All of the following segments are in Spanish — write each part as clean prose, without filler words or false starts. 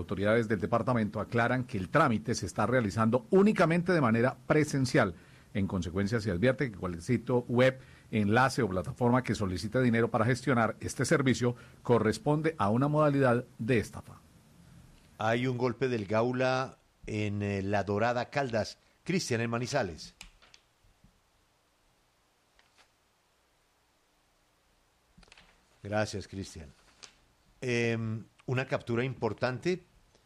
autoridades del departamento aclaran que el trámite se está realizando únicamente de manera presencial. En consecuencia, se advierte que cualquier sitio web, enlace o plataforma que solicite dinero para gestionar este servicio corresponde a una modalidad de estafa. Hay un golpe del Gaula en La Dorada, Caldas. Cristian, en Manizales. Gracias, Cristian. Una captura importante.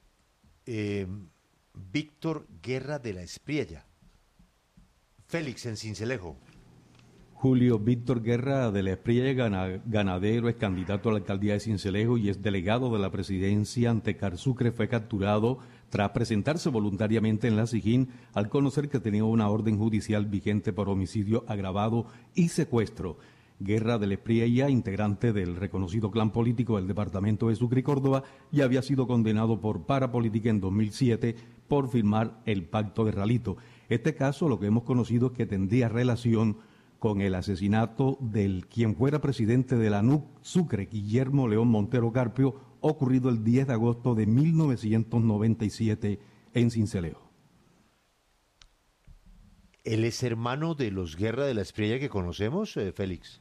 Víctor Guerra de la Espriella. Félix, en Sincelejo. Julio Víctor Guerra de la Espriella, ganadero, es candidato a la alcaldía de Sincelejo y es delegado de la presidencia ante Carsucre, fue capturado tras presentarse voluntariamente en la SIJIN al conocer que tenía una orden judicial vigente por homicidio agravado y secuestro. Guerra de la Espriella, integrante del reconocido clan político del departamento de Sucre y Córdoba, ya había sido condenado por parapolítica en 2007 por firmar el Pacto de Ralito. Este caso, lo que hemos conocido es que tendría relación con el asesinato del quien fuera presidente de la NUC Sucre, Guillermo León Montero Carpio, ocurrido el 10 de agosto de 1997 en Sincelejo. ¿Él es hermano de los Guerra de la Espriella que conocemos, Félix?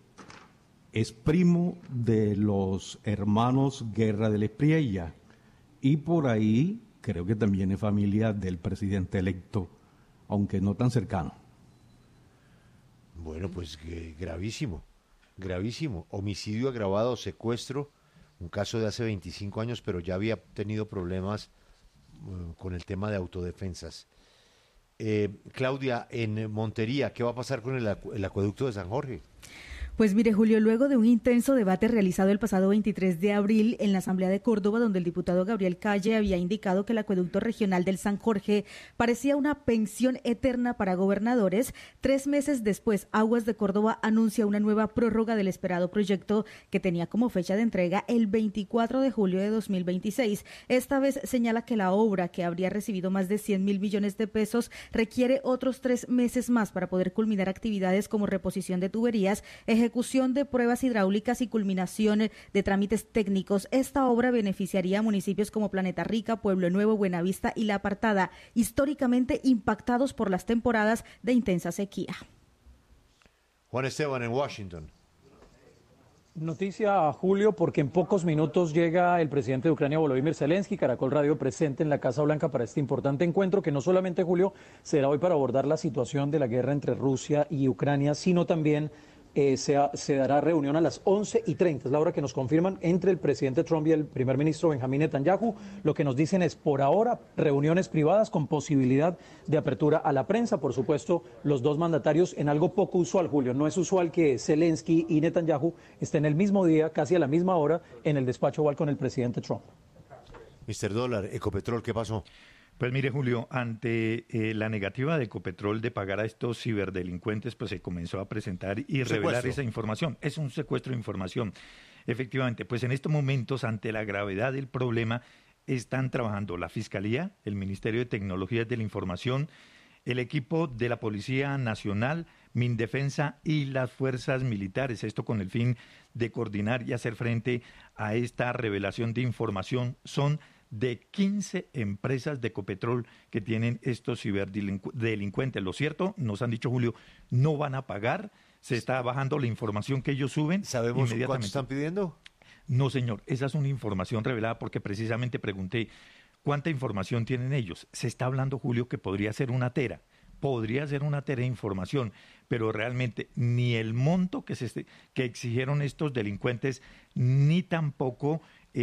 Es primo de los hermanos Guerra de la Espriella y por ahí creo que también es familia del presidente electo, aunque no tan cercano. Bueno, pues gravísimo, gravísimo. Homicidio agravado, secuestro, un caso de hace 25 años, pero ya había tenido problemas con el tema de autodefensas. Claudia, en Montería, ¿qué va a pasar con el acueducto de San Jorge? Pues mire, Julio, luego de un intenso debate realizado el pasado 23 de abril en la Asamblea de Córdoba, donde el diputado Gabriel Calle había indicado que el acueducto regional del San Jorge parecía una pensión eterna para gobernadores, 3 meses después, Aguas de Córdoba anuncia una nueva prórroga del esperado proyecto que tenía como fecha de entrega el 24 de julio de 2026. Esta vez señala que la obra, que habría recibido más de 100.000 millones de pesos, requiere otros 3 meses más para poder culminar actividades como reposición de tuberías, ejecución de pruebas hidráulicas y culminación de trámites técnicos. Esta obra beneficiaría a municipios como Planeta Rica, Pueblo Nuevo, Buenavista y La Apartada, históricamente impactados por las temporadas de intensa sequía. Juan Esteban, en Washington. Noticia a Julio, porque en pocos minutos llega el presidente de Ucrania, Volodymyr Zelensky. Caracol Radio presente en la Casa Blanca para este importante encuentro, que no solamente, Julio, será hoy para abordar la situación de la guerra entre Rusia y Ucrania, sino también se dará reunión a las 11:30, es la hora que nos confirman, entre el presidente Trump y el primer ministro Benjamin Netanyahu. Lo que nos dicen es, por ahora, reuniones privadas con posibilidad de apertura a la prensa. Por supuesto, los dos mandatarios en algo poco usual, Julio. No es usual que Zelensky y Netanyahu estén el mismo día, casi a la misma hora, en el despacho oval con el presidente Trump. Mr. Dólar, Ecopetrol, ¿qué pasó? Pues mire, Julio, ante la negativa de Ecopetrol de pagar a estos ciberdelincuentes, pues se comenzó a presentar y revelar esa información. Es un secuestro de información. Efectivamente, pues en estos momentos, ante la gravedad del problema, están trabajando la Fiscalía, el Ministerio de Tecnologías de la Información, el equipo de la Policía Nacional, Mindefensa y las fuerzas militares. Esto con el fin de coordinar y hacer frente a esta revelación de información. Son de 15 empresas de Ecopetrol que tienen estos ciberdelincuentes. Lo cierto, nos han dicho, Julio, no van a pagar, se está bajando la información que ellos suben. ¿Sabemos cuánto están pidiendo? No, señor, esa es una información revelada porque precisamente pregunté cuánta información tienen ellos. Se está hablando, Julio, que podría ser una tera de información, pero realmente ni el monto que exigieron estos delincuentes, ni tampoco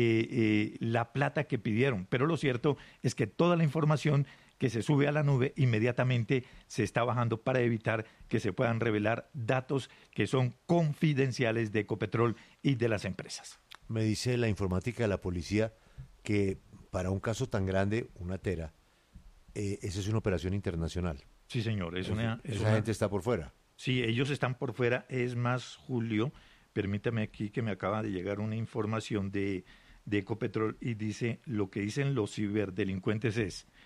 la plata que pidieron. Pero lo cierto es que toda la información que se sube a la nube inmediatamente se está bajando para evitar que se puedan revelar datos que son confidenciales de Ecopetrol y de las empresas. Me dice la informática de la policía que para un caso tan grande, una tera, esa es una operación internacional. Sí, señor. Esa gente está por fuera. Sí, ellos están por fuera. Es más, Julio, permítame aquí que me acaba de llegar una información de Ecopetrol y dice, lo que dicen los ciberdelincuentes es,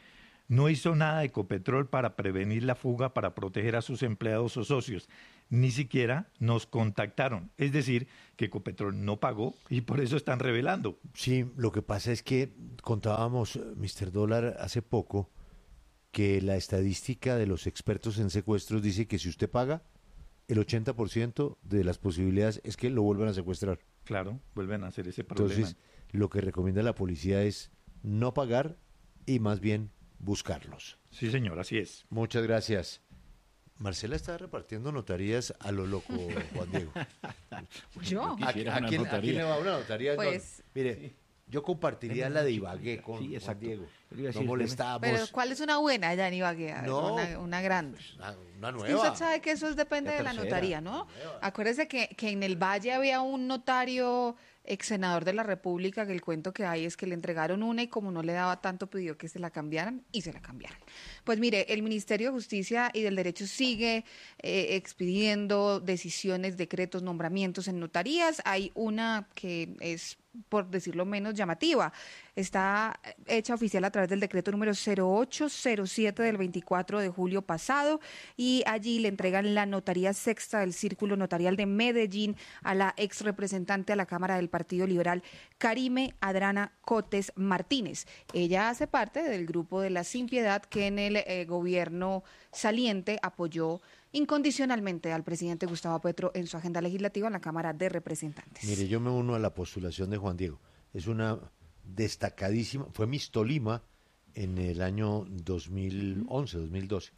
No hizo nada Ecopetrol para prevenir la fuga, para proteger a sus empleados o socios. Ni siquiera nos contactaron. Es decir, que Ecopetrol no pagó y por eso están revelando. Sí, lo que pasa es que contábamos, Mr. Dólar, hace poco, que la estadística de los expertos en secuestros dice que si usted paga, el 80% de las posibilidades es que lo vuelvan a secuestrar. Claro, vuelven a hacer ese problema. Entonces, lo que recomienda la policía es no pagar y más bien buscarlos. Sí, señor, así es. Muchas gracias. Marcela está repartiendo notarías a lo loco, Juan Diego. ¿Yo? ¿A quién le va una notaría? Pues, mire, yo compartiría la de Ibagué con Juan Diego. No molestamos. pero ¿cuál es una buena ya en Ibagué? No. Una grande. Una Es que nueva. usted sabe que eso depende de la notaría, ¿no? Acuérdese que en el Valle había un notario ex senador de la República, que el cuento que hay es que le entregaron una y como no le daba tanto pidió que se la cambiaran y se la cambiaron. Pues mire, el Ministerio de Justicia y del Derecho sigue expidiendo decisiones, decretos, nombramientos en notarías. Hay una que es, por decirlo menos, llamativa. Está hecha oficial a través del decreto número 0807 del 24 de julio pasado y allí le entregan la notaría sexta del Círculo Notarial de Medellín a la ex representante a la Cámara del Partido Liberal, Karime Adrana Cotes Martínez. Ella hace parte del grupo de la Sin Piedad que en el gobierno saliente apoyó incondicionalmente al presidente Gustavo Petro en su agenda legislativa en la Cámara de Representantes. Mire, yo me uno a la postulación de Juan Diego. Es una destacadísima, fue Miss Tolima en el año 2011, 2012.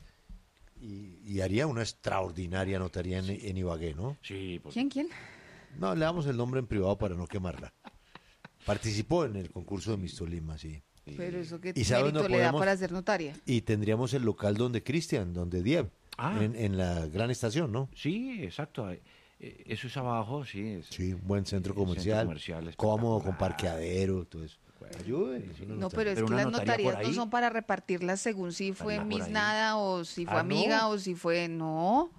Y haría una extraordinaria notaría en Ibagué, ¿no? Sí, pues. ¿Quién? No, le damos el nombre en privado para no quemarla. Participó en el concurso de Miss Tolima, sí. Pero eso que ¿Y sabe mérito dónde le da podemos? para ser notaria. Y tendríamos el local donde Cristian, donde Diev, en la gran estación, ¿no? Sí, exacto. Eso es abajo, sí. Sí, un buen centro comercial, cómodo, con parqueadero, todo eso. Ayúdennos, No, pero es que las notarías no son para repartirlas según si fue misnada o si fue amiga o si fue... No,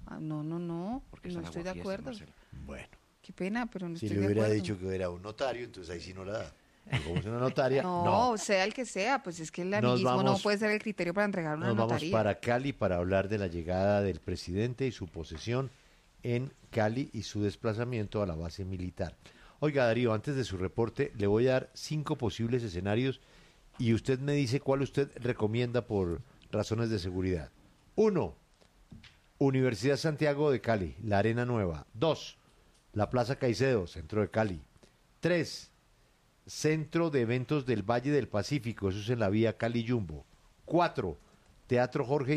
no estoy de acuerdo. Bueno. Qué pena, pero no Si estoy le de hubiera acuerdo. dicho que era un notario, entonces ahí sí no la da. Pero como es una notaria, No, sea el que sea, pues es que el amiguismo no puede ser el criterio para entregar una Nos vamos notaría. para Cali para hablar de la llegada del presidente y su posesión en Cali y su desplazamiento a la base militar. Oiga, Darío, antes de su reporte, le voy a dar 5 posibles escenarios y usted me dice cuál usted recomienda por razones de seguridad. 1. Universidad Santiago de Cali, la Arena Nueva. 2. La Plaza Caicedo, centro de Cali. 3. Centro de Eventos del Valle del Pacífico, eso es en la vía Cali-Jumbo. 4. Teatro Jorge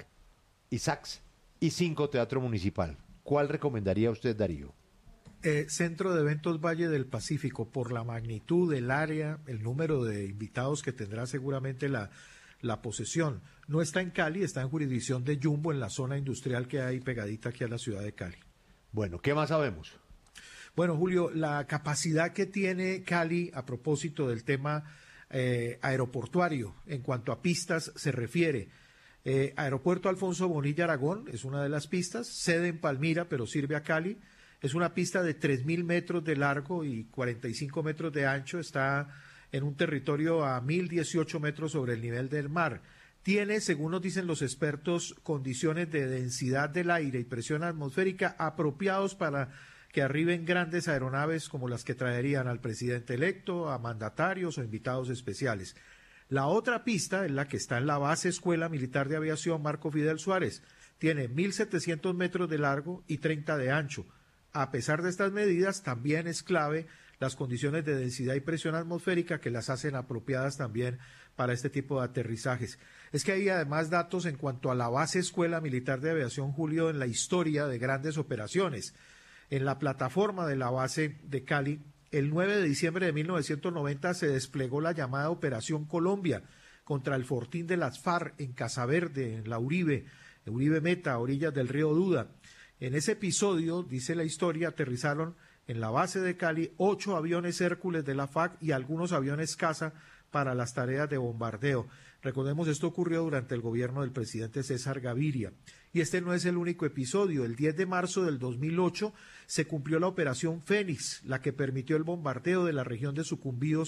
Isaacs. Y 5. Teatro Municipal. ¿Cuál recomendaría usted, Darío? Centro de Eventos Valle del Pacífico, por la magnitud del área, el número de invitados que tendrá seguramente la posesión. No está en Cali, está en jurisdicción de Jumbo, en la zona industrial que hay pegadita aquí a la ciudad de Cali. Bueno, ¿qué más sabemos? Bueno, Julio, la capacidad que tiene Cali a propósito del tema aeroportuario en cuanto a pistas se refiere. Aeropuerto Alfonso Bonilla Aragón es una de las pistas, sede en Palmira, pero sirve a Cali. Es una pista de 3.000 metros de largo y 45 metros de ancho. Está en un territorio a 1.018 metros sobre el nivel del mar. Tiene, según nos dicen los expertos, condiciones de densidad del aire y presión atmosférica apropiados para que arriben grandes aeronaves como las que traerían al presidente electo, a mandatarios o invitados especiales. La otra pista es la que está en la base Escuela Militar de Aviación Marco Fidel Suárez. Tiene 1.700 metros de largo y 30 de ancho. A pesar de estas medidas, también es clave las condiciones de densidad y presión atmosférica que las hacen apropiadas también para este tipo de aterrizajes. Es que hay además datos en cuanto a la base Escuela Militar de Aviación, Julio, en la historia de grandes operaciones. En la plataforma de la base de Cali, el 9 de diciembre de 1990 se desplegó la llamada Operación Colombia contra el Fortín de las FARC en Casaverde, en la Uribe Meta, a orillas del río Duda. En ese episodio, dice la historia, aterrizaron en la base de Cali 8 aviones Hércules de la FAC y algunos aviones caza para las tareas de bombardeo. Recordemos, esto ocurrió durante el gobierno del presidente César Gaviria. Y este no es el único episodio. El 10 de marzo del 2008 se cumplió la Operación Fénix, la que permitió el bombardeo de la región de Sucumbíos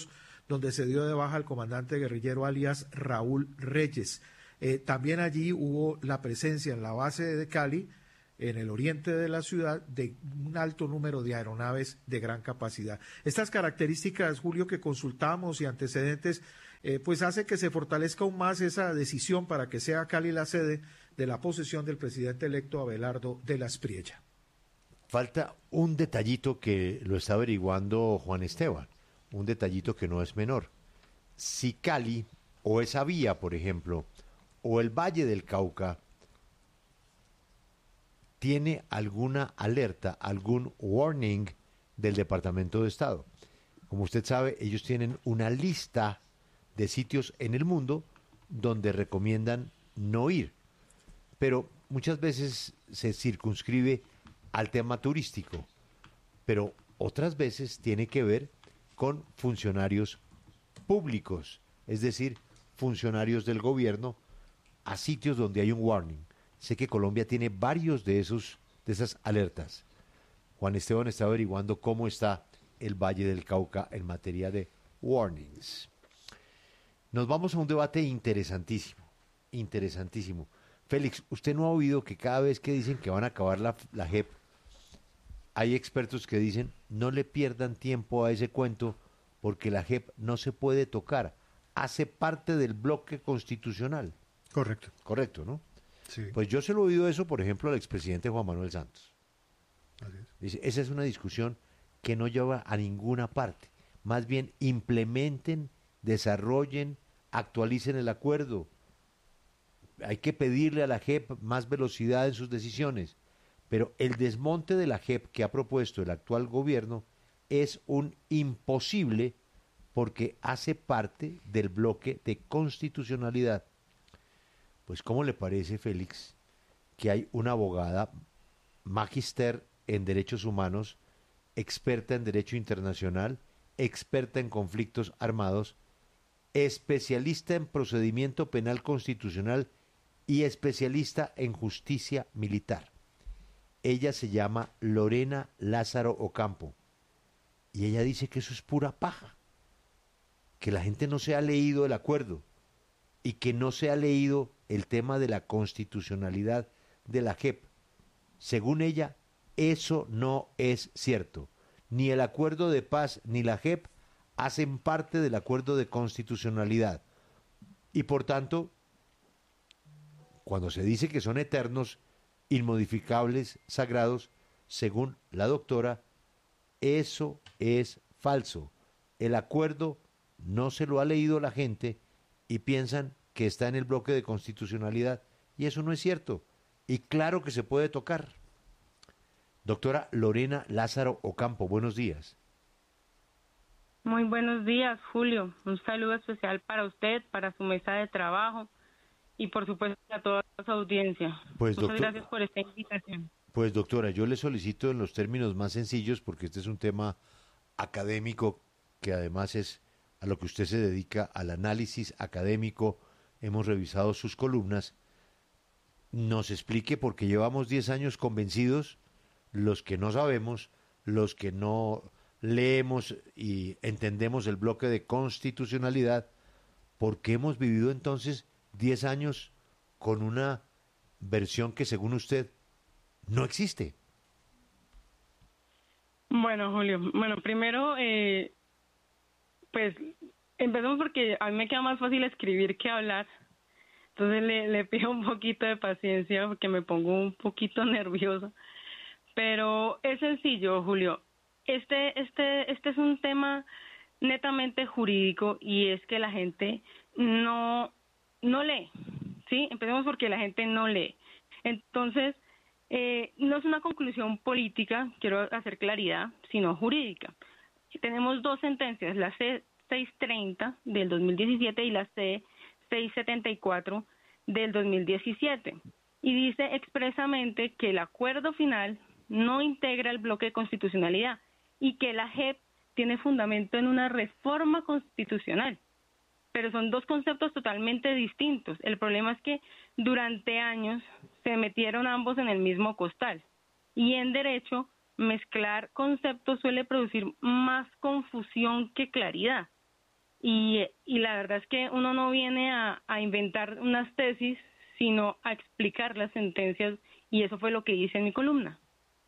donde se dio de baja al comandante guerrillero alias Raúl Reyes. También allí hubo la presencia en la base de Cali, en el oriente de la ciudad, de un alto número de aeronaves de gran capacidad. Estas características, Julio, que consultamos y antecedentes, pues hace que se fortalezca aún más esa decisión para que sea Cali la sede de la posesión del presidente electo Abelardo de la Espriella. Falta un detallito que lo está averiguando Juan Esteban, un detallito que no es menor. Si Cali, o esa vía, por ejemplo, o el Valle del Cauca, tiene alguna alerta, algún warning del Departamento de Estado. Como usted sabe, ellos tienen una lista de sitios en el mundo donde recomiendan no ir, pero muchas veces se circunscribe al tema turístico, pero otras veces tiene que ver con funcionarios públicos, es decir, funcionarios del gobierno, a sitios donde hay un warning. Sé que Colombia tiene varios de esas alertas. Juan Esteban está averiguando cómo está el Valle del Cauca en materia de warnings. Nos vamos a un debate interesantísimo, interesantísimo. Félix, ¿usted no ha oído que cada vez que dicen que van a acabar la JEP, hay expertos que dicen no le pierdan tiempo a ese cuento porque la JEP no se puede tocar, hace parte del bloque constitucional? Correcto. Correcto, ¿no? Sí. Pues yo se lo he oído eso, por ejemplo, al expresidente Juan Manuel Santos. Así es. Dice, esa es una discusión que no lleva a ninguna parte. Más bien implementen, desarrollen, actualicen el acuerdo. Hay que pedirle a la JEP más velocidad en sus decisiones. Pero el desmonte de la JEP que ha propuesto el actual gobierno es un imposible porque hace parte del bloque de constitucionalidad. Pues, ¿cómo le parece, Félix, que hay una abogada, magíster en derechos humanos, experta en derecho internacional, experta en conflictos armados, especialista en procedimiento penal constitucional y especialista en justicia militar? Ella se llama Lorena Lázaro Ocampo y ella dice que eso es pura paja, que la gente no se ha leído el acuerdo y que no se ha leído el tema de la constitucionalidad de la JEP. Según ella, eso no es cierto. Ni el acuerdo de paz ni la JEP hacen parte del acuerdo de constitucionalidad. Y por tanto, cuando se dice que son eternos, inmodificables, sagrados, según la doctora, eso es falso. El acuerdo no se lo ha leído la gente y piensan que está en el bloque de constitucionalidad, y eso no es cierto. Y claro que se puede tocar. Doctora Lorena Lázaro Ocampo, buenos días. Muy buenos días, Julio. Un saludo especial para usted, para su mesa de trabajo y por supuesto a toda su audiencia. Pues, muchas gracias por esta invitación. Pues, doctora, yo le solicito en los términos más sencillos, porque este es un tema académico que además es a lo que usted se dedica, al análisis académico. Hemos revisado sus columnas. Nos explique, porque llevamos 10 años convencidos, los que no sabemos, los que no leemos y entendemos el bloque de constitucionalidad, ¿por qué hemos vivido entonces 10 años con una versión que, según usted, no existe? Bueno, Julio, primero, pues empecemos porque a mí me queda más fácil escribir que hablar. Entonces le pido un poquito de paciencia porque me pongo un poquito nerviosa. Pero es sencillo, Julio. Este es un tema netamente jurídico y es que la gente no lee, ¿sí? Empecemos porque la gente no lee. Entonces, no es una conclusión política, quiero hacer claridad, sino jurídica. Tenemos dos sentencias, la C-630 del 2017 y la C-674 del 2017. Y dice expresamente que el acuerdo final no integra el bloque de constitucionalidad y que la JEP tiene fundamento en una reforma constitucional. Pero son dos conceptos totalmente distintos. El problema es que durante años se metieron ambos en el mismo costal. Y en derecho, mezclar conceptos suele producir más confusión que claridad. Y la verdad es que uno no viene a inventar unas tesis, sino a explicar las sentencias, y eso fue lo que hice en mi columna.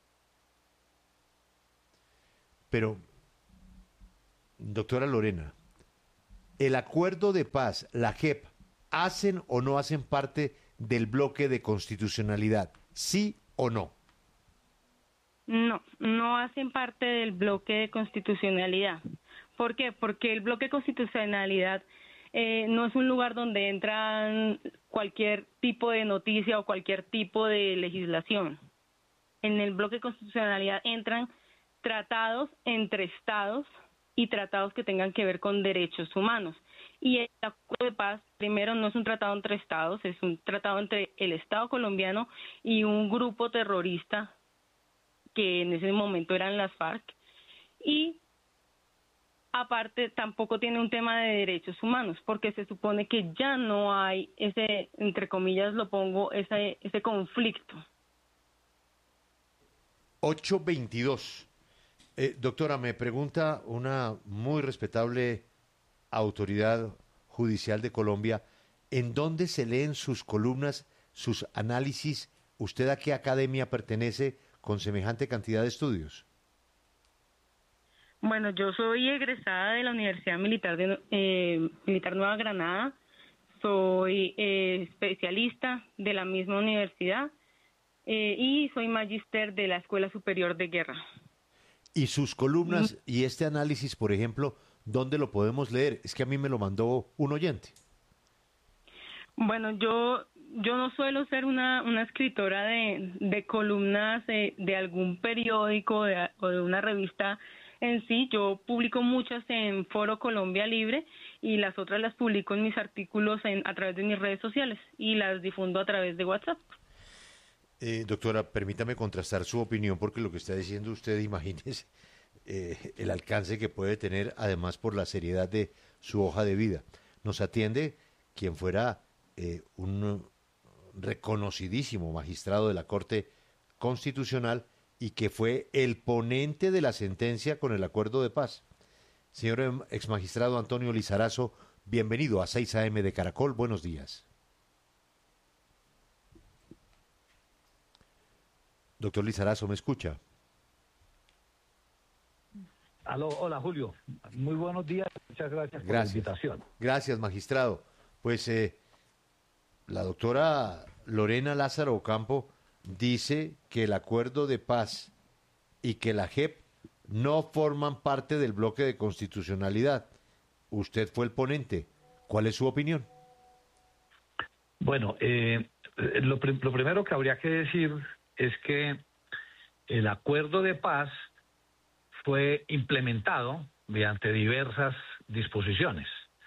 Pero, doctora Lorena, ¿el acuerdo de paz, la JEP, hacen o no hacen parte del bloque de constitucionalidad? ¿Sí o no? No, no hacen parte del bloque de constitucionalidad. ¿Por qué? Porque el bloque de constitucionalidad no es un lugar donde entran cualquier tipo de noticia o cualquier tipo de legislación. En el bloque de constitucionalidad entran tratados entre estados y tratados que tengan que ver con derechos humanos. Y el acuerdo de paz, primero, no es un tratado entre estados, es un tratado entre el Estado colombiano y un grupo terrorista que en ese momento eran las FARC, y aparte tampoco tiene un tema de derechos humanos, porque se supone que ya no hay ese, entre comillas lo pongo, ese conflicto. 8:22. Doctora, me pregunta una muy respetable autoridad judicial de Colombia, ¿en dónde se leen sus columnas, sus análisis? ¿Usted a qué academia pertenece con semejante cantidad de estudios? Bueno, yo soy egresada de la Universidad Militar Militar Nueva Granada, soy especialista de la misma universidad y soy magíster de la Escuela Superior de Guerra. ¿Y sus columnas y este análisis, por ejemplo, dónde lo podemos leer? Es que a mí me lo mandó un oyente. Bueno, yo no suelo ser una escritora de columnas de algún periódico o de una revista en sí. Yo publico muchas en Foro Colombia Libre y las otras las publico en mis artículos a través de mis redes sociales y las difundo a través de WhatsApp. Doctora, permítame contrastar su opinión porque lo que está diciendo usted, imagínese el alcance que puede tener, además por la seriedad de su hoja de vida. Nos atiende quien fuera un reconocidísimo magistrado de la Corte Constitucional y que fue el ponente de la sentencia con el acuerdo de paz. Señor exmagistrado Antonio Lizarazo, bienvenido a 6 AM de Caracol. Buenos días. Doctor Lizarazo, ¿me escucha? Aló, hola Julio, muy buenos días, muchas gracias por la invitación. Gracias, magistrado. Pues la doctora Lorena Lázaro Ocampo dice que el acuerdo de paz y que la JEP no forman parte del bloque de constitucionalidad. Usted fue el ponente. ¿Cuál es su opinión? Bueno, lo primero que habría que decir es que el acuerdo de paz fue implementado mediante diversas disposiciones.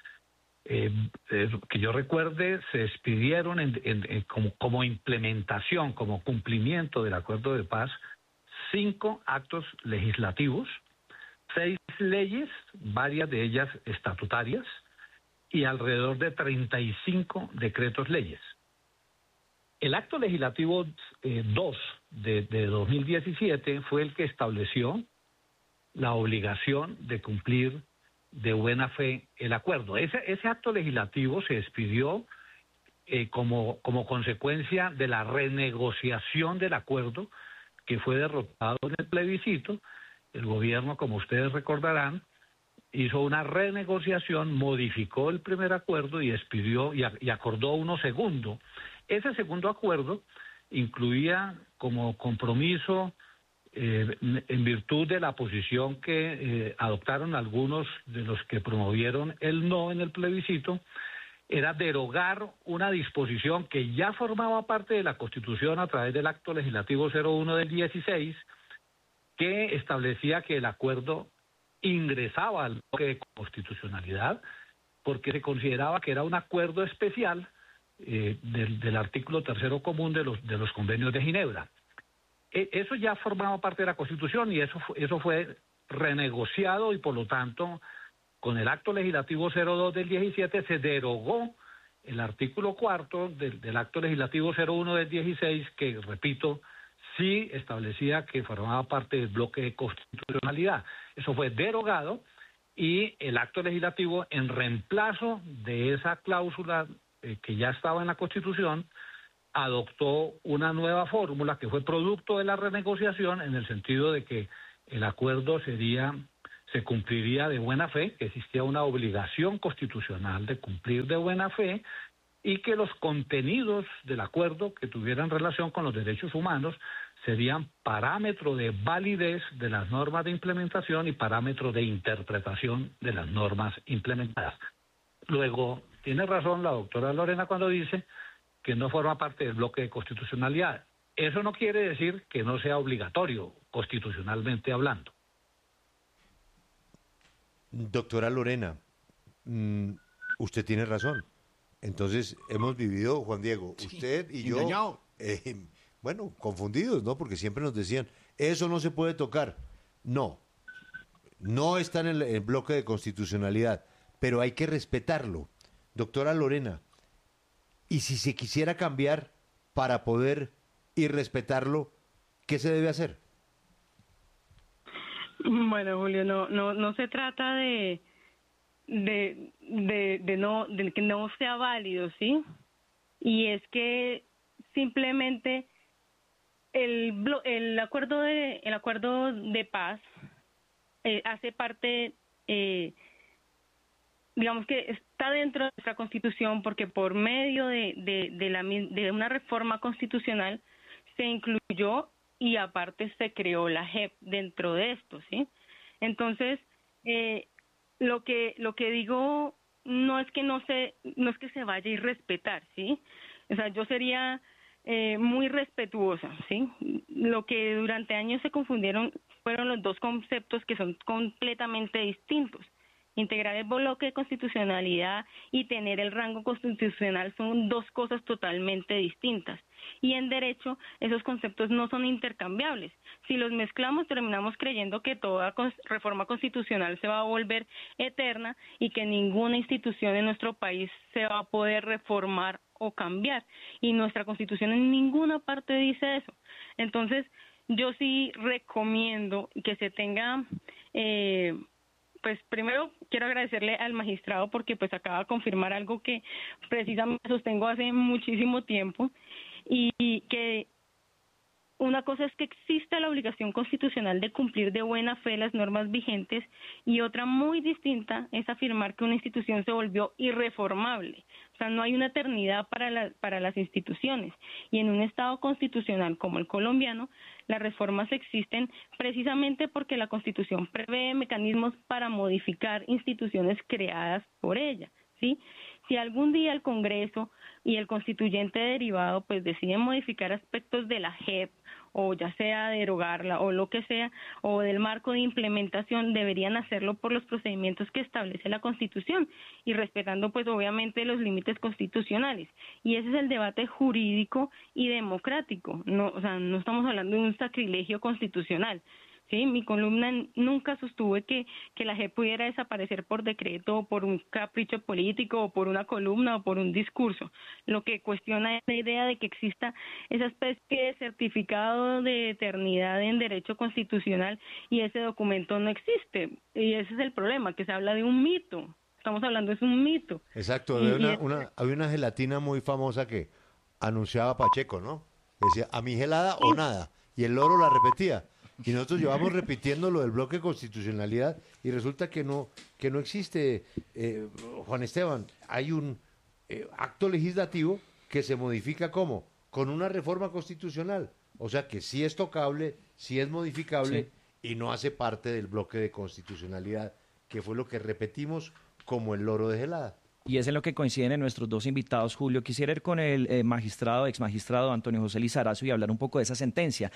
Que yo recuerde, se expidieron como implementación, como cumplimiento del acuerdo de paz, 5 actos legislativos, 6 leyes, varias de ellas estatutarias, y alrededor de 35 decretos leyes. El acto legislativo 2 de 2017 fue el que estableció la obligación de cumplir de buena fe el acuerdo. Ese acto legislativo se expidió como consecuencia de la renegociación del acuerdo que fue derrotado en el plebiscito. El gobierno, como ustedes recordarán, hizo una renegociación, modificó el primer acuerdo y expidió y acordó uno segundo. Ese segundo acuerdo incluía como compromiso, en virtud de la posición que adoptaron algunos de los que promovieron el no en el plebiscito, era derogar una disposición que ya formaba parte de la Constitución a través del acto legislativo 01 del 16, que establecía que el acuerdo ingresaba al bloque de constitucionalidad porque se consideraba que era un acuerdo especial del artículo 3º común de los convenios de Ginebra. Eso ya formaba parte de la Constitución y eso fue renegociado y por lo tanto con el acto legislativo 02 del 17 se derogó el artículo 4 del acto legislativo 01 del 16 que, repito, sí establecía que formaba parte del bloque de constitucionalidad. Eso fue derogado y el acto legislativo, en reemplazo de esa cláusula que ya estaba en la Constitución, adoptó una nueva fórmula que fue producto de la renegociación, en el sentido de que el acuerdo se cumpliría de buena fe, que existía una obligación constitucional de cumplir de buena fe, y que los contenidos del acuerdo que tuvieran relación con los derechos humanos serían parámetro de validez de las normas de implementación y parámetro de interpretación de las normas implementadas. Luego, tiene razón la doctora Lorena cuando dice que no forma parte del bloque de constitucionalidad. Eso no quiere decir que no sea obligatorio, constitucionalmente hablando. Doctora Lorena, usted tiene razón. Entonces, hemos vivido, Juan Diego, sí, usted y yo, bueno, confundidos, ¿no? Porque siempre nos decían, eso no se puede tocar. No está en el bloque de constitucionalidad, pero hay que respetarlo. Doctora Lorena, ¿y si se quisiera cambiar para poder y respetarlo, qué se debe hacer? Bueno, Julio, no se trata de que no sea válido, ¿sí? Y es que simplemente el acuerdo de paz hace parte, digamos que está dentro de nuestra Constitución, porque por medio de una reforma constitucional se incluyó y aparte se creó la JEP dentro de esto, ¿sí? Entonces, lo que digo no es que se vaya a irrespetar, ¿sí? O sea, yo sería muy respetuosa, ¿sí? Lo que durante años se confundieron fueron los dos conceptos que son completamente distintos. Integrar el bloque de constitucionalidad y tener el rango constitucional son dos cosas totalmente distintas. Y en derecho esos conceptos no son intercambiables. Si los mezclamos, terminamos creyendo que toda reforma constitucional se va a volver eterna y que ninguna institución en nuestro país se va a poder reformar o cambiar. Y nuestra Constitución en ninguna parte dice eso. Entonces, yo sí recomiendo que se tenga... pues primero quiero agradecerle al magistrado porque pues acaba de confirmar algo que precisamente sostengo hace muchísimo tiempo, y que una cosa es que exista la obligación constitucional de cumplir de buena fe las normas vigentes, y otra muy distinta es afirmar que una institución se volvió irreformable. O sea, no hay una eternidad para las instituciones, y en un Estado constitucional como el colombiano, las reformas existen precisamente porque la Constitución prevé mecanismos para modificar instituciones creadas por ella, ¿sí? Si algún día el Congreso y el constituyente derivado pues deciden modificar aspectos de la JEP, o ya sea derogarla o lo que sea, o del marco de implementación, deberían hacerlo por los procedimientos que establece la Constitución y respetando pues obviamente los límites constitucionales. Y ese es el debate jurídico y democrático. No, o sea, no estamos hablando de un sacrilegio constitucional. Sí, mi columna nunca sostuve que la JEP pudiera desaparecer por decreto o por un capricho político o por una columna o por un discurso. Lo que cuestiona es la idea de que exista esa especie de certificado de eternidad en derecho constitucional, y ese documento no existe. Y ese es el problema, que se habla de un mito. Estamos hablando de un mito. Exacto, había una gelatina muy famosa que anunciaba Pacheco, ¿no? Decía, a mi gelada o nada. Y el loro la repetía. Y nosotros llevamos repitiendo lo del bloque de constitucionalidad y resulta que no existe, Juan Esteban. Hay un acto legislativo que se modifica ¿cómo? Con una reforma constitucional. O sea que sí es tocable, sí es modificable, sí, y no hace parte del bloque de constitucionalidad, que fue lo que repetimos como el loro de gelada. Y es en lo que coinciden en nuestros dos invitados, Julio. Quisiera ir con el exmagistrado Antonio José Lizarazo y hablar un poco de esa sentencia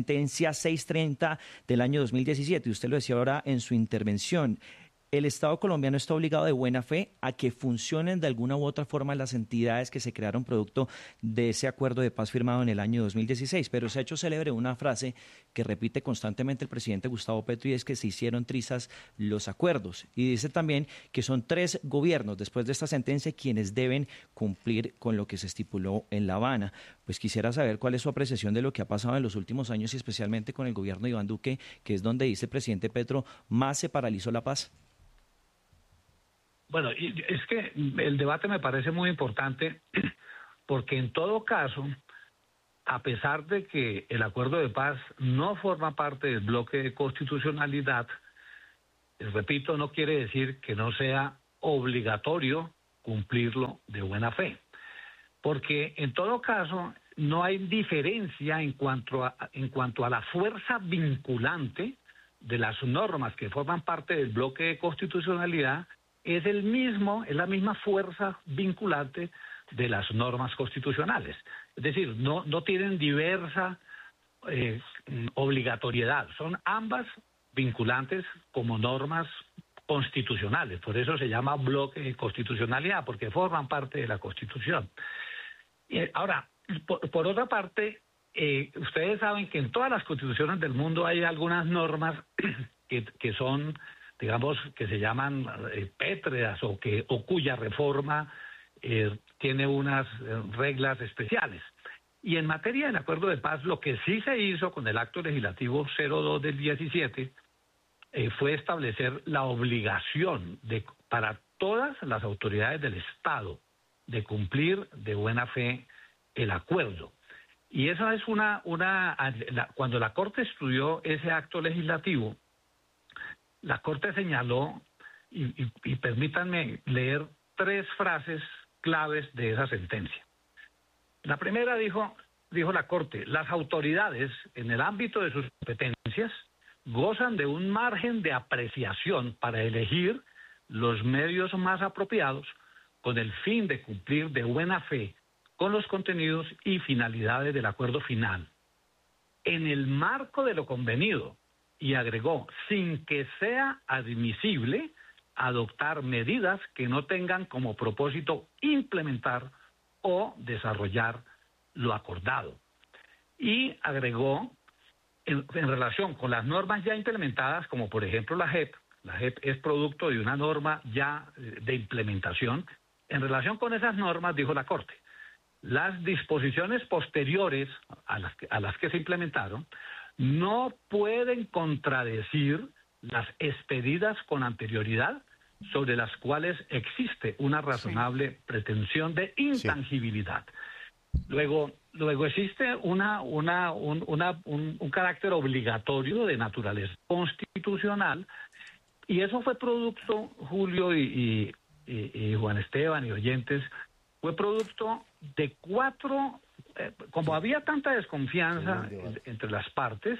630 del año 2017. Y usted lo decía ahora en su intervención. El Estado colombiano está obligado de buena fe a que funcionen de alguna u otra forma las entidades que se crearon producto de ese acuerdo de paz firmado en el año 2016. Pero se ha hecho célebre una frase que repite constantemente el presidente Gustavo Petro, y es que se hicieron trizas los acuerdos. Y dice también que son 3 gobiernos después de esta sentencia quienes deben cumplir con lo que se estipuló en La Habana. Pues quisiera saber cuál es su apreciación de lo que ha pasado en los últimos años y especialmente con el gobierno de Iván Duque, que es donde dice el presidente Petro, más se paralizó la paz. Bueno, es que el debate me parece muy importante porque en todo caso, a pesar de que el acuerdo de paz no forma parte del bloque de constitucionalidad, repito, no quiere decir que no sea obligatorio cumplirlo de buena fe. Porque en todo caso no hay diferencia en cuanto a la fuerza vinculante de las normas que forman parte del bloque de constitucionalidad. Es la misma fuerza vinculante de las normas constitucionales. Es decir, no tienen diversa obligatoriedad, son ambas vinculantes como normas constitucionales. Por eso se llama bloque de constitucionalidad, porque forman parte de la Constitución. Ahora, por otra parte, ustedes saben que en todas las constituciones del mundo hay algunas normas que son, digamos, que se llaman pétreas o cuya reforma tiene unas reglas especiales. Y en materia del acuerdo de paz, lo que sí se hizo con el acto legislativo 02 del 17 fue establecer la obligación para todas las autoridades del Estado de cumplir de buena fe el acuerdo. Y esa es cuando la Corte estudió ese acto legislativo, la Corte señaló, y permítanme leer 3 frases claves de esa sentencia. La primera dijo la Corte: las autoridades, en el ámbito de sus competencias, gozan de un margen de apreciación para elegir los medios más apropiados con el fin de cumplir de buena fe con los contenidos y finalidades del acuerdo final, en el marco de lo convenido, y agregó, sin que sea admisible adoptar medidas que no tengan como propósito implementar o desarrollar lo acordado. Y agregó, en relación con las normas ya implementadas, como por ejemplo la JEP es producto de una norma ya de implementación. En relación con esas normas, dijo la Corte, las disposiciones posteriores a las que se implementaron no pueden contradecir las expedidas con anterioridad, sobre las cuales existe una razonable pretensión de intangibilidad. Luego existe un carácter obligatorio de naturaleza constitucional, y eso fue producto, Julio y Juan Esteban y oyentes, fue producto de 4, como había tanta desconfianza entre las partes,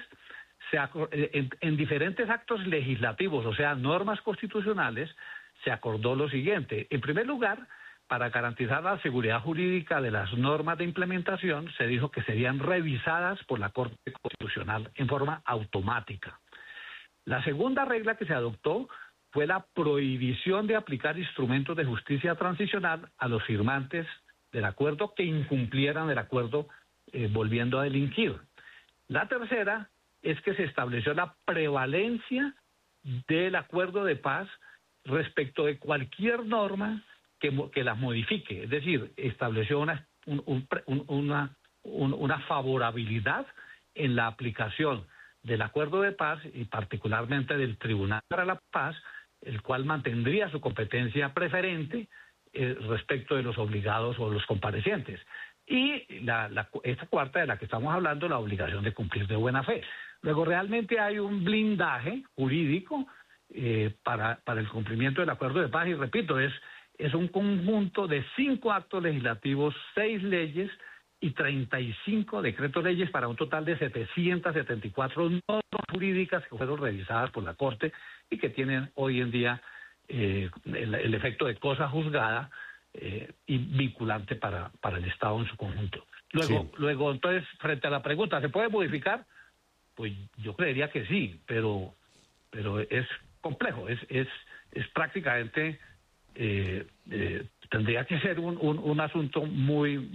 en diferentes actos legislativos, o sea, normas constitucionales, se acordó lo siguiente. En primer lugar, para garantizar la seguridad jurídica de las normas de implementación, se dijo que serían revisadas por la Corte Constitucional en forma automática. La segunda regla que se adoptó fue la prohibición de aplicar instrumentos de justicia transicional a los firmantes del acuerdo que incumplieran el acuerdo volviendo a delinquir. La tercera es que se estableció la prevalencia del acuerdo de paz respecto de cualquier norma que las modifique, es decir, estableció una favorabilidad en la aplicación del acuerdo de paz y particularmente del Tribunal para la Paz, el cual mantendría su competencia preferente respecto de los obligados o los comparecientes. Y esta cuarta de la que estamos hablando, la obligación de cumplir de buena fe. Luego, realmente hay un blindaje jurídico para el cumplimiento del acuerdo de paz, y repito, es un conjunto de 5 actos legislativos, 6 leyes y 35 decretos leyes, para un total de 774 normas jurídicas que fueron revisadas por la Corte y que tienen hoy en día el efecto de cosa juzgada y vinculante para el Estado en su conjunto. Luego, entonces, frente a la pregunta, ¿se puede modificar? Pues yo creería que sí, pero es complejo, es prácticamente, tendría que ser un asunto muy...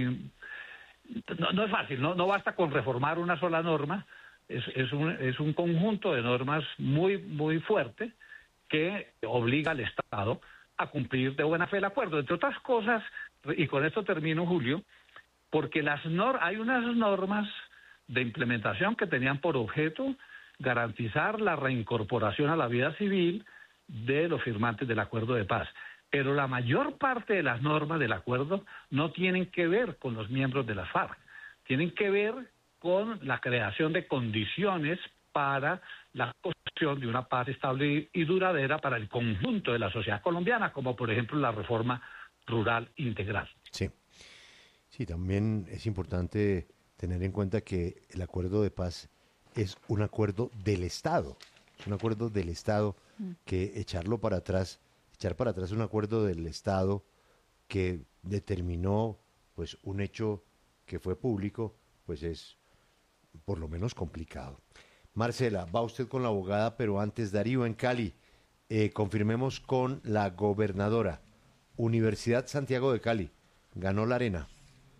No es fácil, no basta con reformar una sola norma, es un conjunto de normas muy fuerte que obliga al Estado a cumplir de buena fe el acuerdo. Entre otras cosas, y con esto termino, Julio, porque hay unas normas de implementación que tenían por objeto garantizar la reincorporación a la vida civil de los firmantes del acuerdo de paz. Pero la mayor parte de las normas del acuerdo no tienen que ver con los miembros de la FARC, tienen que ver con la creación de condiciones para la construcción de una paz estable y duradera para el conjunto de la sociedad colombiana, como por ejemplo la reforma rural integral. Sí, sí, también es importante tener en cuenta que el acuerdo de paz es un acuerdo del Estado, es un acuerdo del Estado que echar para atrás un acuerdo del Estado que determinó pues un hecho que fue público, pues es por lo menos complicado. Marcela, va usted con la abogada, pero antes Darío en Cali, confirmemos con la gobernadora. Universidad Santiago de Cali, ganó la arena.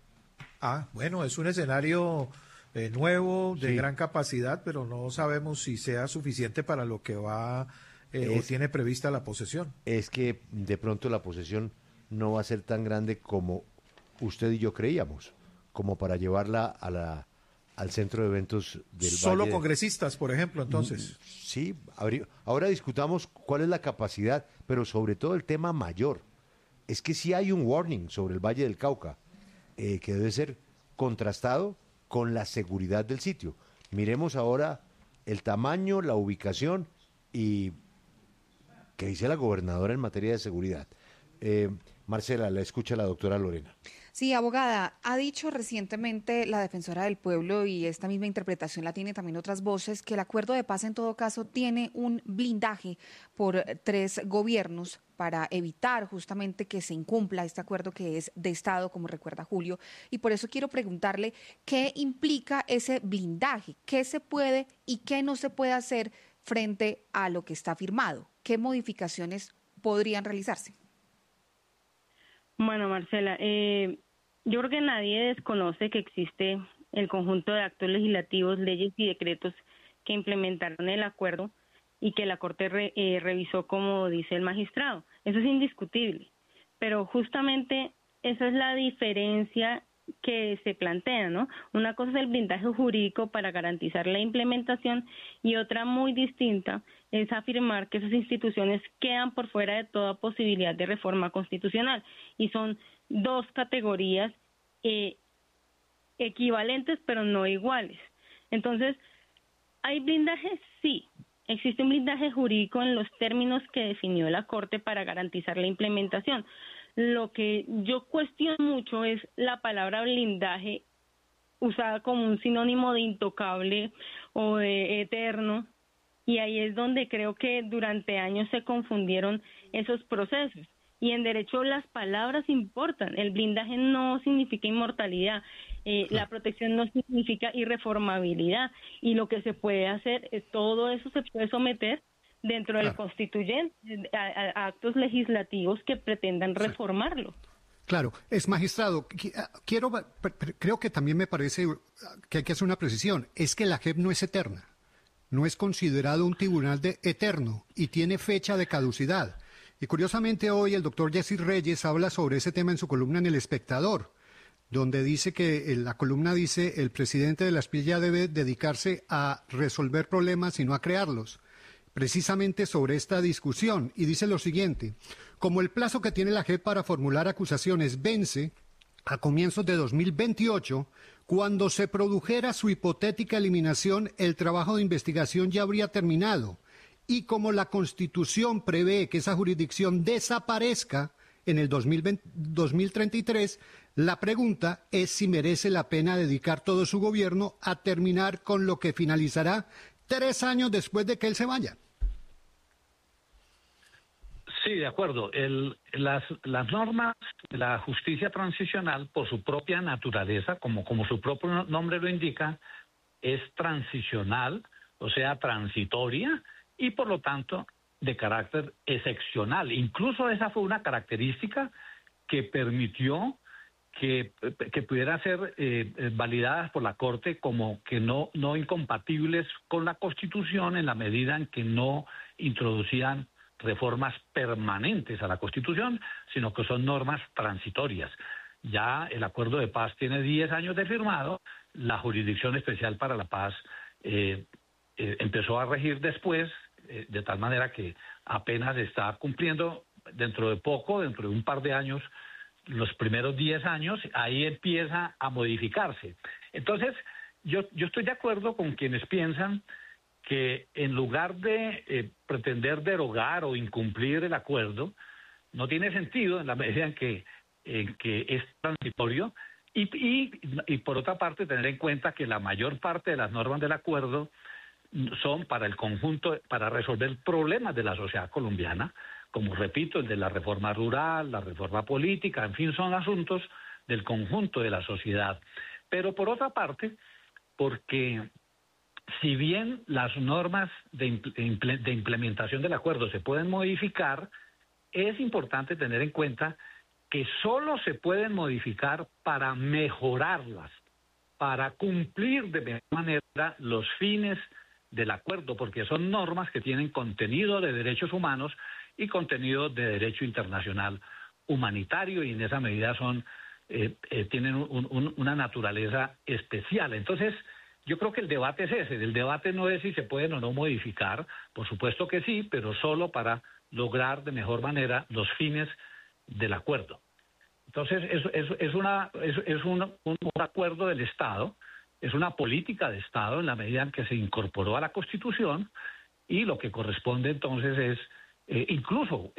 Bueno, es un escenario nuevo, de gran capacidad, pero no sabemos si sea suficiente para lo que va o tiene prevista la posesión. Es que de pronto la posesión no va a ser tan grande como usted y yo creíamos, como para llevarla al centro de eventos del Solo Valle congresistas, por ejemplo, entonces. Sí, ahora discutamos cuál es la capacidad, pero sobre todo el tema mayor. Es que sí hay un warning sobre el Valle del Cauca, que debe ser contrastado con la seguridad del sitio. Miremos ahora el tamaño, la ubicación y qué dice la gobernadora en materia de seguridad. Marcela, la escucha la doctora Lorena. Sí, abogada, ha dicho recientemente la defensora del pueblo, y esta misma interpretación la tiene también otras voces, que el acuerdo de paz en todo caso tiene un blindaje por 3 gobiernos para evitar justamente que se incumpla este acuerdo que es de Estado, como recuerda Julio. Y por eso quiero preguntarle qué implica ese blindaje, qué se puede y qué no se puede hacer frente a lo que está firmado, qué modificaciones podrían realizarse. Bueno, Marcela, yo creo que nadie desconoce que existe el conjunto de actos legislativos, leyes y decretos que implementaron el acuerdo y que la Corte revisó, como dice el magistrado. Eso es indiscutible, pero justamente esa es la diferencia que se plantea, ¿no? Una cosa es el blindaje jurídico para garantizar la implementación y otra muy distinta es afirmar que esas instituciones quedan por fuera de toda posibilidad de reforma constitucional, y son 2 categorías equivalentes pero no iguales. Entonces, ¿hay blindaje? Sí. Existe un blindaje jurídico en los términos que definió la Corte para garantizar la implementación. Lo que yo cuestiono mucho es la palabra blindaje usada como un sinónimo de intocable o de eterno, y ahí es donde creo que durante años se confundieron esos procesos. Y en derecho las palabras importan. El blindaje no significa inmortalidad, la protección no significa irreformabilidad, y lo que se puede hacer, todo eso se puede someter dentro del constituyente a actos legislativos que pretendan reformarlo. Claro, es magistrado. Creo que también me parece que hay que hacer una precisión. Es que la JEP no es eterna, no es considerado un tribunal eterno y tiene fecha de caducidad. Y curiosamente hoy el doctor Jessy Reyes habla sobre ese tema en su columna en El Espectador, donde dice que la columna dice el presidente de la SPIE ya debe dedicarse a resolver problemas y no a crearlos. Precisamente sobre esta discusión, y dice lo siguiente: como el plazo que tiene la JEP para formular acusaciones vence a comienzos de 2028, cuando se produjera su hipotética eliminación, el trabajo de investigación ya habría terminado, y como la Constitución prevé que esa jurisdicción desaparezca en el 2033, la pregunta es si merece la pena dedicar todo su gobierno a terminar con lo que finalizará 3 años después de que él se vaya. Sí, de acuerdo. Las normas de la justicia transicional, por su propia naturaleza, como su propio nombre lo indica, es transicional, o sea, transitoria, y por lo tanto de carácter excepcional. Incluso esa fue una característica que permitió que pudiera ser validadas por la Corte como que no incompatibles con la Constitución, en la medida en que no introducían reformas permanentes a la Constitución, sino que son normas transitorias. Ya el acuerdo de paz tiene 10 años de firmado, la Jurisdicción Especial para la Paz empezó a regir después, de tal manera que apenas está cumpliendo dentro de poco, dentro de un par de años, los primeros 10 años, ahí empieza a modificarse. Entonces, yo estoy de acuerdo con quienes piensan que en lugar de pretender derogar o incumplir el acuerdo, no tiene sentido en la medida en que es transitorio, y por otra parte tener en cuenta que la mayor parte de las normas del acuerdo son para el conjunto, para resolver problemas de la sociedad colombiana, como repito, el de la reforma rural, la reforma política, en fin, son asuntos del conjunto de la sociedad. Pero por otra parte, porque si bien las normas de implementación del acuerdo se pueden modificar, es importante tener en cuenta que solo se pueden modificar para mejorarlas, para cumplir de mejor manera los fines del acuerdo, porque son normas que tienen contenido de derechos humanos y contenido de derecho internacional humanitario, y en esa medida tienen una naturaleza especial. Entonces, yo creo que el debate es ese. El debate no es si se pueden o no modificar, por supuesto que sí, pero solo para lograr de mejor manera los fines del acuerdo. Entonces, es un acuerdo del Estado, es una política de Estado en la medida en que se incorporó a la Constitución, y lo que corresponde entonces es, incluso,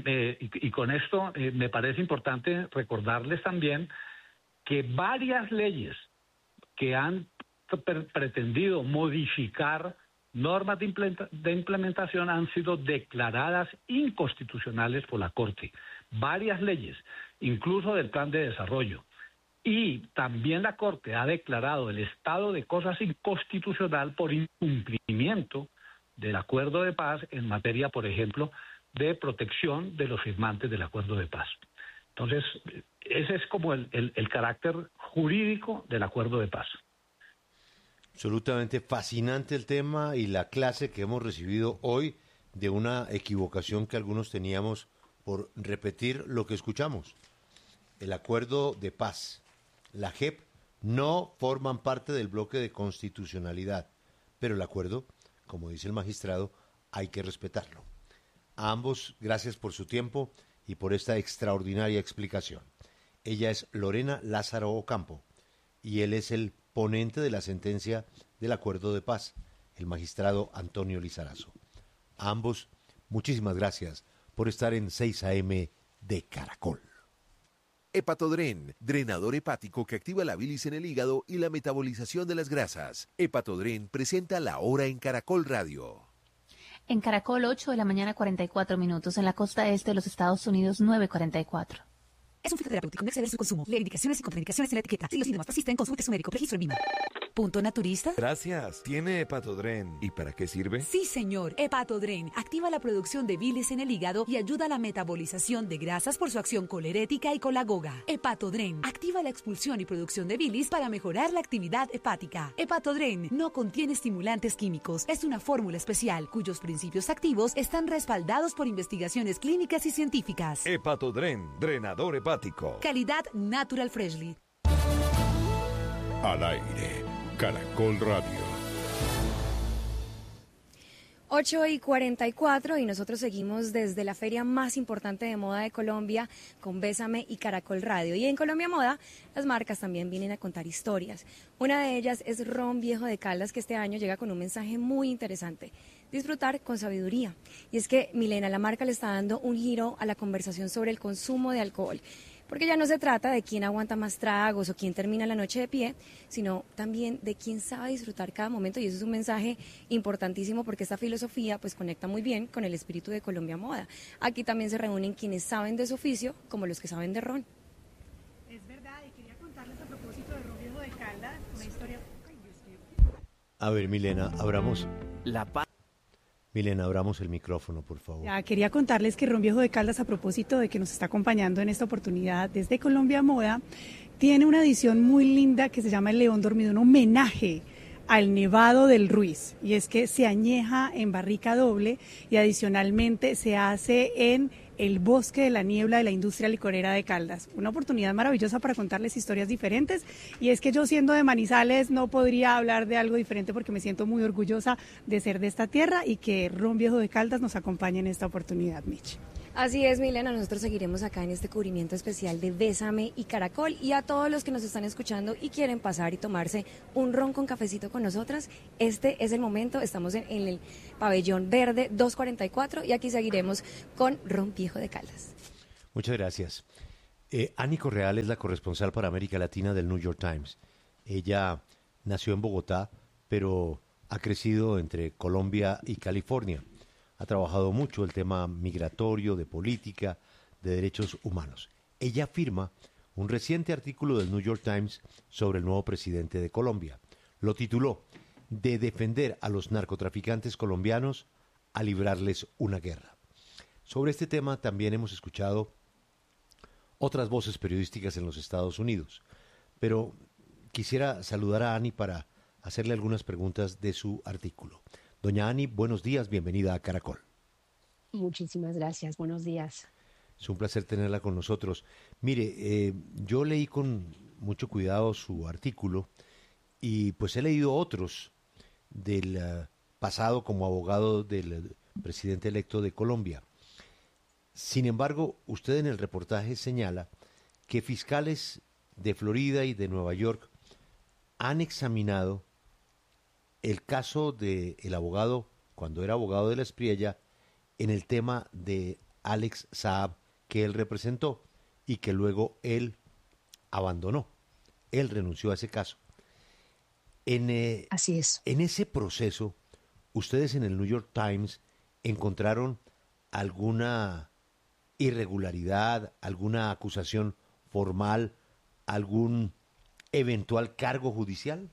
y con esto me parece importante recordarles también que varias leyes que han pretendido modificar normas de implementación han sido declaradas inconstitucionales por la Corte. Varias leyes, incluso del Plan de Desarrollo. Y también la Corte ha declarado el estado de cosas inconstitucional por incumplimiento del acuerdo de paz en materia, por ejemplo, de protección de los firmantes del acuerdo de paz. Entonces, ese es como el carácter jurídico del acuerdo de paz. Absolutamente fascinante el tema y la clase que hemos recibido hoy de una equivocación que algunos teníamos por repetir lo que escuchamos. El acuerdo de paz, la JEP, no forman parte del bloque de constitucionalidad, pero el acuerdo, como dice el magistrado, hay que respetarlo. A ambos, gracias por su tiempo y por esta extraordinaria explicación. Ella es Lorena Lázaro Ocampo y él es el ponente de la sentencia del acuerdo de paz, el magistrado Antonio Lizarazo. A ambos, muchísimas gracias por estar en 6 AM de Caracol. Hepatodren, drenador hepático que activa la bilis en el hígado y la metabolización de las grasas. Hepatodren presenta La Hora en Caracol Radio. En Caracol, 8 de la mañana, 44 minutos. En la costa este de los Estados Unidos, 9:44. Es un fitoterapéutico, no exceder su consumo. Lee indicaciones y contraindicaciones en la etiqueta. Si los síntomas persisten, consulte a su médico. Registro en Lima. ¿Punto naturista? Gracias. ¿Tiene Hepatodren? ¿Y para qué sirve? Sí, señor. Hepatodren activa la producción de bilis en el hígado y ayuda a la metabolización de grasas por su acción colerética y colagoga. Hepatodren activa la expulsión y producción de bilis para mejorar la actividad hepática. Hepatodren no contiene estimulantes químicos. Es una fórmula especial cuyos principios activos están respaldados por investigaciones clínicas y científicas. Hepatodren, drenador hepático. Calidad Natural Freshly. Al aire, Caracol Radio. 8:44 y nosotros seguimos desde la feria más importante de moda de Colombia con Bésame y Caracol Radio. Y en Colombia Moda, las marcas también vienen a contar historias. Una de ellas es Ron Viejo de Caldas, que este año llega con un mensaje muy interesante: disfrutar con sabiduría. Y es que, Milena, la marca le está dando un giro a la conversación sobre el consumo de alcohol, porque ya no se trata de quién aguanta más tragos o quién termina la noche de pie, sino también de quién sabe disfrutar cada momento, y eso es un mensaje importantísimo porque esta filosofía pues conecta muy bien con el espíritu de Colombia Moda. Aquí también se reúnen quienes saben de su oficio, como los que saben de ron. Es verdad, y quería contarles a propósito de Ron Viejo de Caldas una historia... A ver, Milena, abramos el micrófono, por favor. Ya, quería contarles que Ron Viejo de Caldas, a propósito de que nos está acompañando en esta oportunidad desde Colombia Moda, tiene una edición muy linda que se llama El León Dormido, un homenaje al Nevado del Ruiz. Y es que se añeja en barrica doble y adicionalmente se hace en el bosque de la niebla de la industria licorera de Caldas. Una oportunidad maravillosa para contarles historias diferentes, y es que yo, siendo de Manizales, no podría hablar de algo diferente porque me siento muy orgullosa de ser de esta tierra y que Ron Viejo de Caldas nos acompañe en esta oportunidad, Mitch. Así es, Milena, nosotros seguiremos acá en este cubrimiento especial de Bésame y Caracol, y a todos los que nos están escuchando y quieren pasar y tomarse un ron con cafecito con nosotras, este es el momento. Estamos en el pabellón verde 244 y aquí seguiremos con Ron Viejo de Caldas. Muchas gracias. Ani Correal es la corresponsal para América Latina del New York Times. Ella nació en Bogotá, pero ha crecido entre Colombia y California. Ha trabajado mucho el tema migratorio, de política, de derechos humanos. Ella firma un reciente artículo del New York Times sobre el nuevo presidente de Colombia. Lo tituló "De defender a los narcotraficantes colombianos a librarles una guerra". Sobre este tema también hemos escuchado otras voces periodísticas en los Estados Unidos, pero quisiera saludar a Ani para hacerle algunas preguntas de su artículo. Doña Ani, buenos días, bienvenida a Caracol. Muchísimas gracias, buenos días. Es un placer tenerla con nosotros. Mire, yo leí con mucho cuidado su artículo y pues he leído otros del pasado como abogado del presidente electo de Colombia. Sin embargo, usted en el reportaje señala que fiscales de Florida y de Nueva York han examinado el caso del abogado, cuando era abogado de la Espriella, en el tema de Alex Saab, que él representó y que luego él abandonó. Él renunció a ese caso. Así es. En ese proceso, ustedes en el New York Times encontraron alguna irregularidad, alguna acusación formal, algún eventual cargo judicial.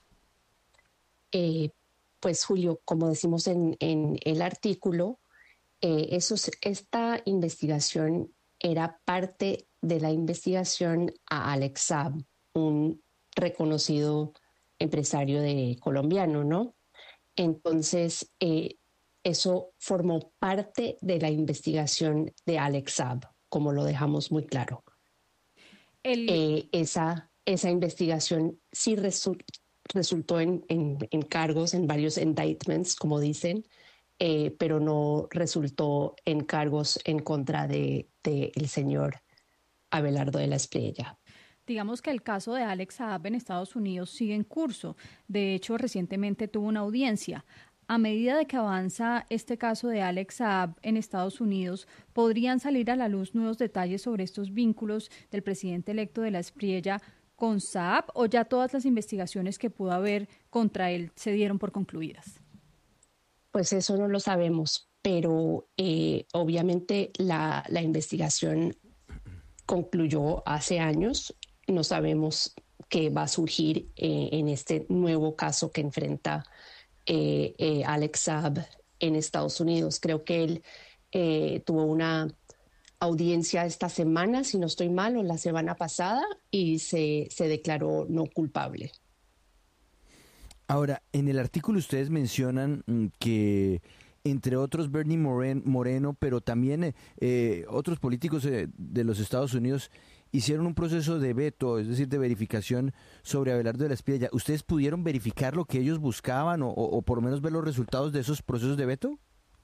Pues Julio, como decimos en el artículo, esta investigación era parte de la investigación a Alex Saab, un reconocido empresario colombiano, ¿no? Entonces, eso formó parte de la investigación de Alex Saab, como lo dejamos muy claro. Esa investigación sí resultó en cargos, en varios indictments, como dicen, pero no resultó en cargos en contra de el señor Abelardo de la Espriella. Digamos que el caso de Alex Saab en Estados Unidos sigue en curso. De hecho, recientemente tuvo una audiencia. A medida de que avanza este caso de Alex Saab en Estados Unidos, ¿podrían salir a la luz nuevos detalles sobre estos vínculos del presidente electo de la Espriella con Saab, o ya todas las investigaciones que pudo haber contra él se dieron por concluidas? Pues eso no lo sabemos, pero obviamente la investigación concluyó hace años. No sabemos qué va a surgir en este nuevo caso que enfrenta Alex Saab en Estados Unidos. Creo que él tuvo una audiencia esta semana, si no estoy mal, o la semana pasada, y se declaró no culpable. Ahora, en el artículo ustedes mencionan que, entre otros, Bernie Moreno, pero también otros políticos de los Estados Unidos hicieron un proceso de veto, es decir, de verificación sobre Abelardo de la Espriella. ¿Ustedes pudieron verificar lo que ellos buscaban o por lo menos ver los resultados de esos procesos de veto?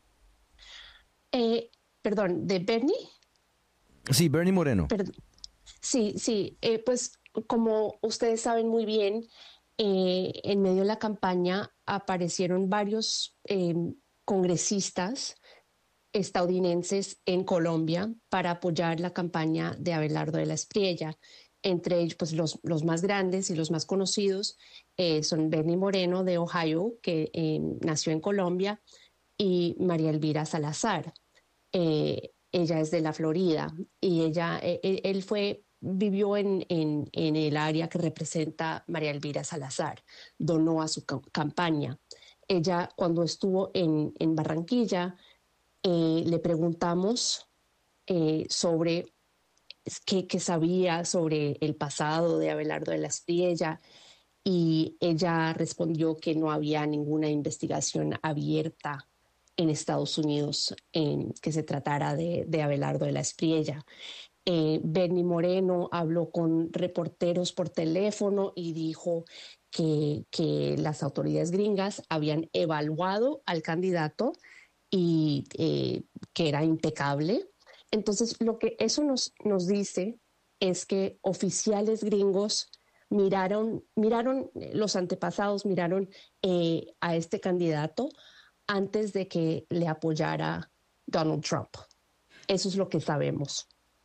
Perdón, ¿de Bernie? Sí, Bernie Moreno. Sí, pues como ustedes saben muy bien, en medio de la campaña aparecieron varios congresistas estadounidenses en Colombia para apoyar la campaña de Abelardo de la Espriella. Entre ellos, pues los más grandes y los más conocidos son Bernie Moreno de Ohio, que nació en Colombia, y María Elvira Salazar. Ella es de la Florida y él vivió en el área que representa María Elvira Salazar, donó a su campaña. Ella, cuando estuvo en Barranquilla, le preguntamos sobre qué sabía sobre el pasado de Abelardo de la Espriella, y ella respondió que no había ninguna investigación abierta en Estados Unidos que se tratara de Abelardo de la Espriella. Bernie Moreno habló con reporteros por teléfono y dijo que las autoridades gringas habían evaluado al candidato y que era impecable. Entonces, lo que eso nos dice es que oficiales gringos miraron los antepasados, miraron a este candidato antes de que le apoyara Donald Trump. Eso es lo que sabemos.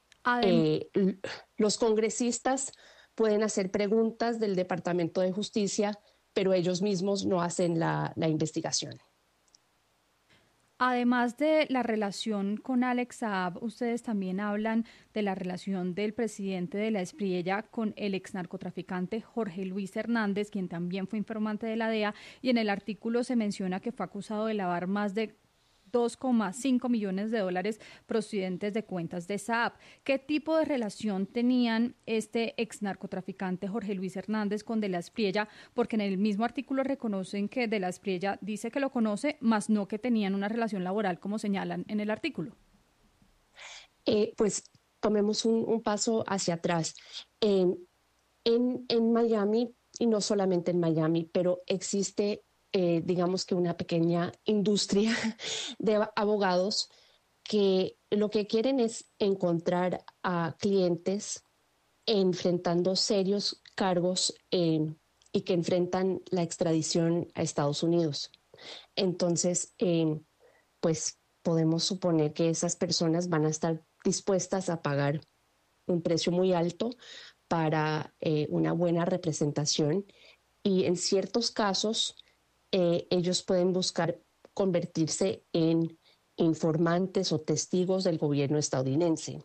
Los congresistas pueden hacer preguntas del Departamento de Justicia, pero ellos mismos no hacen la investigación. Además de la relación con Alex Saab, ustedes también hablan de la relación del presidente de la Espriella con el ex narcotraficante Jorge Luis Hernández, quien también fue informante de la DEA, y en el artículo se menciona que fue acusado de lavar más de 2,5 millones de dólares procedentes de cuentas de Saab. ¿Qué tipo de relación tenían este ex narcotraficante Jorge Luis Hernández con De la Espriella? Porque en el mismo artículo reconocen que De la Espriella dice que lo conoce, más no que tenían una relación laboral, como señalan en el artículo. Pues tomemos un paso hacia atrás. En Miami, y no solamente en Miami, pero existe digamos que una pequeña industria de abogados que lo que quieren es encontrar a clientes enfrentando serios cargos y que enfrentan la extradición a Estados Unidos. Entonces, pues podemos suponer que esas personas van a estar dispuestas a pagar un precio muy alto para una buena representación y en ciertos casos ellos pueden buscar convertirse en informantes o testigos del gobierno estadounidense.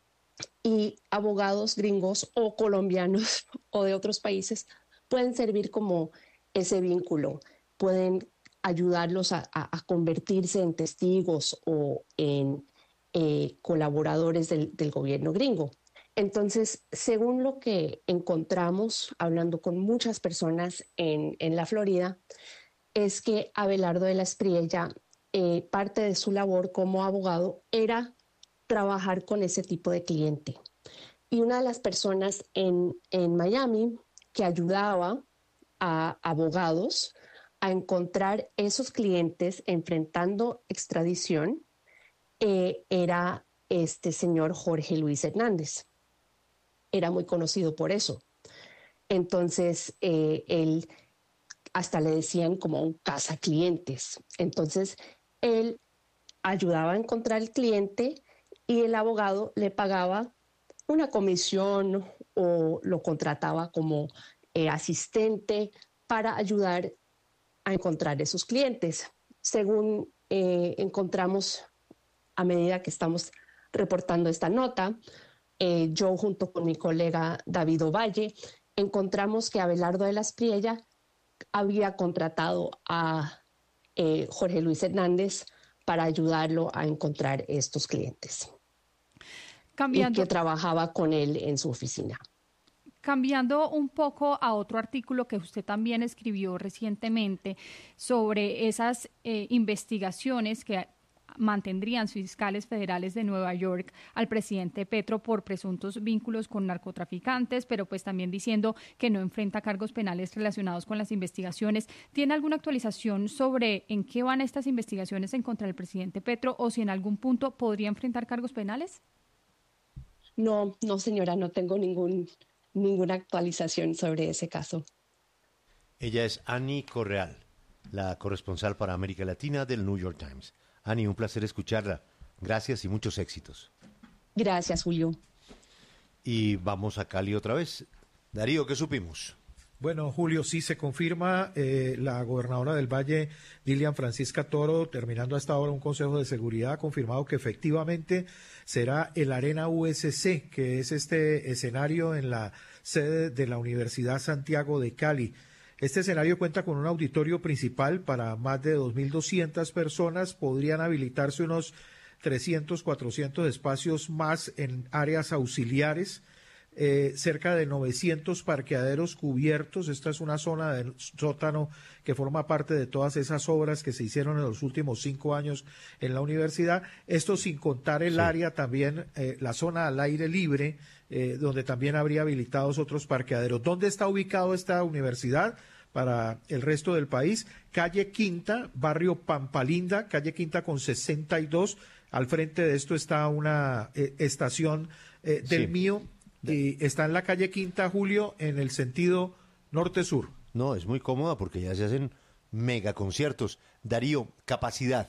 Y abogados gringos o colombianos o de otros países pueden servir como ese vínculo, pueden ayudarlos a convertirse en testigos o en colaboradores del gobierno gringo. Entonces, según lo que encontramos hablando con muchas personas en la Florida, es que Abelardo de la Espriella, parte de su labor como abogado era trabajar con ese tipo de cliente. Y una de las personas en Miami que ayudaba a abogados a encontrar esos clientes enfrentando extradición era este señor Jorge Luis Hernández. Era muy conocido por eso. Entonces, él hasta le decían como un cazaclientes. Entonces, él ayudaba a encontrar el cliente y el abogado le pagaba una comisión o lo contrataba como asistente para ayudar a encontrar esos clientes. Según encontramos a medida que estamos reportando esta nota, yo junto con mi colega David Ovalle encontramos que Abelardo de la Espriella había contratado a Jorge Luis Hernández para ayudarlo a encontrar estos clientes. Y que trabajaba con él en su oficina. Cambiando un poco a otro artículo que usted también escribió recientemente sobre esas investigaciones que mantendrían fiscales federales de Nueva York al presidente Petro por presuntos vínculos con narcotraficantes, pero pues también diciendo que no enfrenta cargos penales relacionados con las investigaciones. ¿Tiene alguna actualización sobre en qué van estas investigaciones en contra del presidente Petro o si en algún punto podría enfrentar cargos penales? No, señora, no tengo ninguna actualización sobre ese caso. Ella es Annie Correal, la corresponsal para América Latina del New York Times. Annie, un placer escucharla. Gracias y muchos éxitos. Gracias, Julio. Y vamos a Cali otra vez. Darío, ¿qué supimos? Bueno, Julio, sí se confirma la gobernadora del Valle, Dilian Francisca Toro, terminando hasta ahora un consejo de seguridad, ha confirmado que efectivamente será el Arena USC, que es este escenario en la sede de la Universidad Santiago de Cali. Este escenario cuenta con un auditorio principal para más de 2.200 personas. Podrían habilitarse unos 300, 400 espacios más en áreas auxiliares. cerca de 900 parqueaderos cubiertos. Esta es una zona de sótano que forma parte de todas esas obras que se hicieron en los últimos 5 años en la universidad. Esto sin contar el área también, la zona al aire libre, donde también habría habilitados otros parqueaderos. ¿Dónde está ubicado esta universidad? Para el resto del país, calle Quinta, barrio Pampalinda, calle Quinta con 62. Al frente de esto está una estación del Mío, y está en la calle Quinta, Julio, en el sentido norte-sur. No, es muy cómoda porque ya se hacen mega conciertos. Darío, capacidad.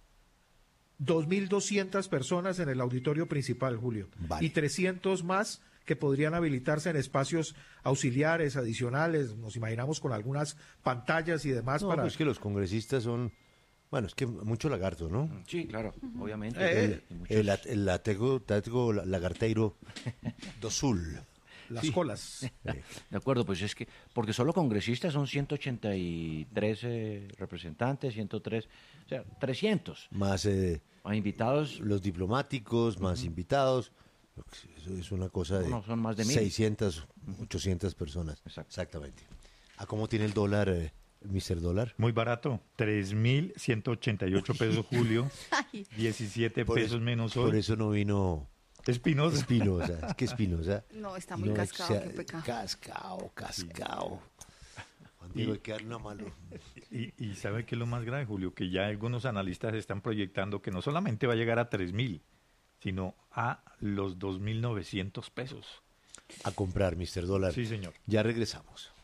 2.200 personas en el auditorio principal, Julio. Vale. Y 300 más que podrían habilitarse en espacios auxiliares, adicionales, nos imaginamos con algunas pantallas y demás. No, pues es que los congresistas son, bueno, es que mucho lagarto, ¿no? Sí, claro, obviamente. El latego lagarteiro do sul. Las colas. De acuerdo, pues es que, porque solo congresistas son 183 representantes, 103, o sea, 300. Más invitados. Los diplomáticos, más invitados. Eso es una cosa de son más de 1.000. 600, 800 personas. Exactamente. ¿A cómo tiene el dólar, Mr. Dólar? Muy barato, 3.188 pesos, Julio, 17 pesos menos hoy. Por eso no vino Espinosa. Es que Espinosa. No, está muy cascado, qué pecado. Cascao. Juan Diego, hay que darle una mano. Y ¿sabe qué es lo más grave, Julio? Que ya algunos analistas están proyectando que no solamente va a llegar a 3.000, sino a los 2.900 pesos. A comprar, Mr. Dólar. Sí, señor. Ya regresamos.